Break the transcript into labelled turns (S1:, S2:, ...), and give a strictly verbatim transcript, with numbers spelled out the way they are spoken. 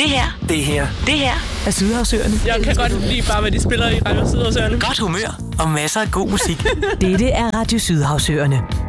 S1: Det her,
S2: Det her
S1: det her er Sydhavsøerne.
S3: Jeg kan godt lide bare, hvad de spiller i Radio Sydhavsøerne.
S2: Godt humør og masser af god musik.
S1: Dette er Radio Sydhavsøerne.